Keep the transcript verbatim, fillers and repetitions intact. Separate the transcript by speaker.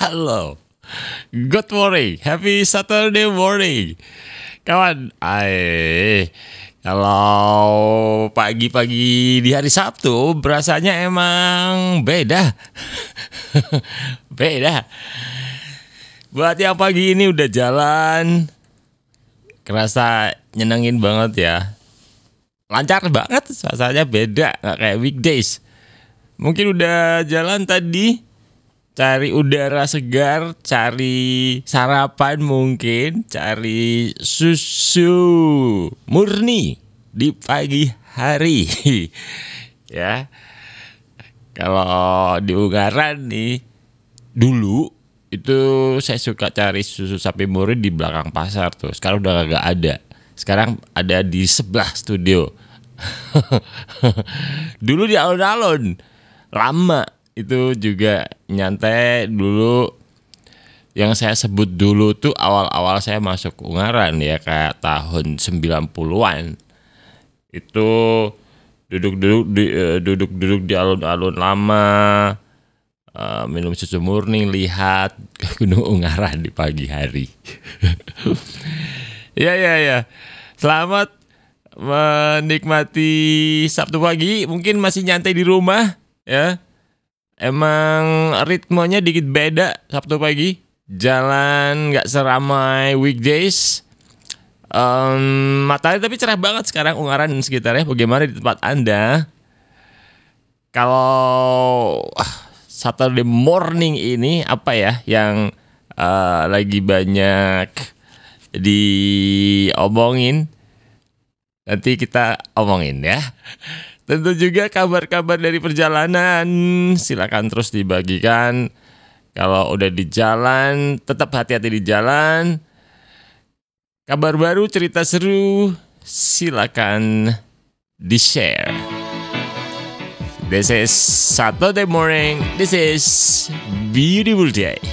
Speaker 1: Halo, good morning, happy Saturday morning, kawan. Ay, kalau pagi-pagi di hari Sabtu berasanya emang beda, beda. Buat yang pagi ini udah jalan, kerasa nyenengin banget ya, lancar banget, rasanya beda, nggak kayak weekdays. Mungkin udah jalan tadi, cari udara segar, cari sarapan mungkin, cari susu murni di pagi hari. Ya, kalau di Ungaran nih, dulu itu saya suka cari susu sapi murni di belakang pasar tuh. Sekarang udah gak ada. Sekarang ada di sebelah studio. Dulu di alun-alun, lama itu juga nyantai dulu. Yang saya sebut dulu tuh awal-awal saya masuk Ungaran ya, kayak tahun sembilan puluhan. Itu duduk-duduk di uh, duduk-duduk di alun-alun lama, uh, minum susu murni, lihat Gunung Ungaran di pagi hari. Ya ya ya. Selamat menikmati Sabtu pagi. Mungkin masih nyantai di rumah ya. Emang ritmenya dikit beda Sabtu pagi. Jalan gak seramai weekdays. um, Matahari tapi cerah banget sekarang Ungaran dan sekitarnya. Bagaimana di tempat Anda? Kalau Saturday morning ini apa ya yang uh, lagi banyak diomongin? Nanti kita omongin ya. Tentu juga kabar-kabar dari perjalanan silakan terus dibagikan. Kalau udah di jalan, tetap hati-hati di jalan. Kabar baru, cerita seru, silakan di-share. This is Saturday morning. This is beautiful day.